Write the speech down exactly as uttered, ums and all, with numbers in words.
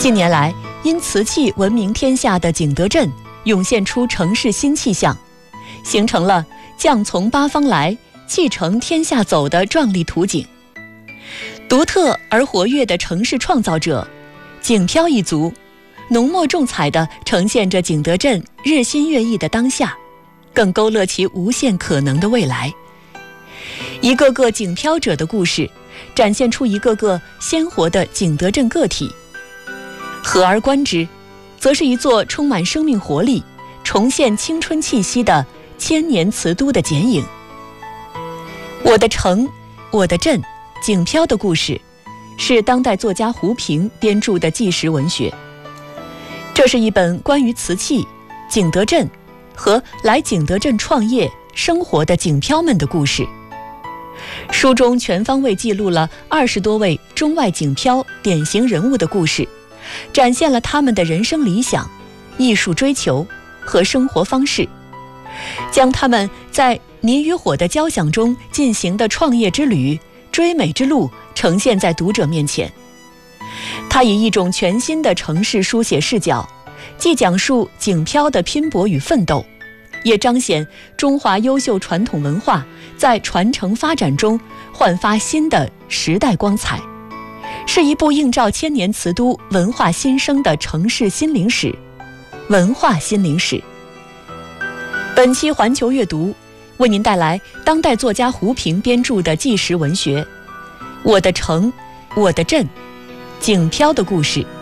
近年来，因瓷器闻名天下的景德镇涌现出城市新气象，形成了将从八方来，气承天下走的壮丽图景。独特而活跃的城市创造者景漂一族，浓墨重彩地呈现着景德镇日新月异的当下，更勾勒其无限可能的未来。一个个景漂者的故事，展现出一个个鲜活的景德镇个体。合而观之，则是一座充满生命活力、重现青春气息的千年瓷都的剪影。我的城，我的镇，景漂的故事，是当代作家胡平编著的纪实文学。这是一本关于瓷器、景德镇和来景德镇创业生活的景漂们的故事。书中全方位记录了二十多位中外景漂典型人物的故事，展现了他们的人生理想、艺术追求和生活方式，将他们在泥与火的交响中进行的创业之旅、追美之路呈现在读者面前。他以一种全新的城市书写视角，既讲述景漂的拼搏与奋斗，也彰显中华优秀传统文化在传承发展中焕发新的时代光彩，是一部映照千年瓷都文化新生的城市心灵史。文化心灵史。本期环球阅读为您带来当代作家胡平编著的纪实文学《我的城，我的镇》，景漂的故事。